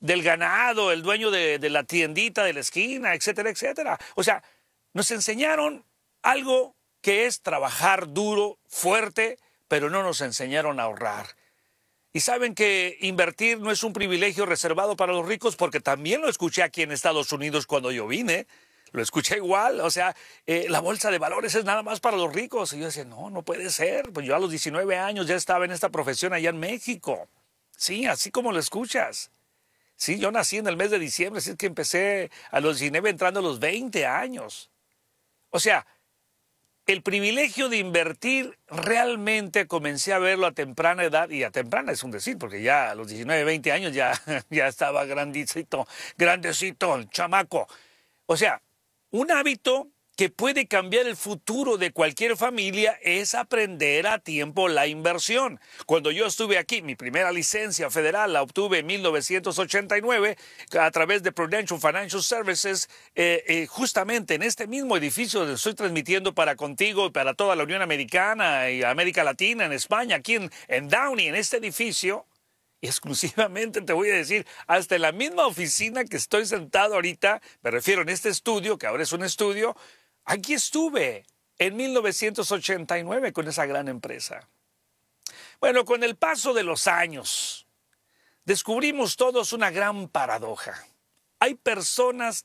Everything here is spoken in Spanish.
del ganado, el dueño de la tiendita de la esquina, etcétera, etcétera. O sea, nos enseñaron algo que es trabajar duro, fuerte, pero no nos enseñaron a ahorrar. Y saben que invertir no es un privilegio reservado para los ricos, porque también lo escuché aquí en Estados Unidos cuando yo vine. Lo escuché igual, o sea, la bolsa de valores es nada más para los ricos. Y yo decía, no, no puede ser. Pues yo a los 19 años ya estaba en esta profesión allá en México. Sí, así como lo escuchas. Sí, yo nací en el mes de diciembre, así es que empecé a los 19 entrando a los 20 años. O sea, el privilegio de invertir realmente comencé a verlo a temprana edad, y a temprana es un decir, porque ya a los 19, 20 años ya, ya estaba grandecito, el chamaco. O sea, un hábito que puede cambiar el futuro de cualquier familia es aprender a tiempo la inversión. Cuando yo estuve aquí, mi primera licencia federal la obtuve en 1989 a través de Prudential Financial Services, justamente en este mismo edificio donde estoy transmitiendo para contigo y para toda la Unión Americana y América Latina, en España, aquí en Downey, en este edificio. Y exclusivamente te voy a decir, hasta en la misma oficina que estoy sentado ahorita, me refiero en este estudio, que ahora es un estudio, aquí estuve en 1989 con esa gran empresa. Bueno, con el paso de los años, descubrimos todos una gran paradoja. Hay personas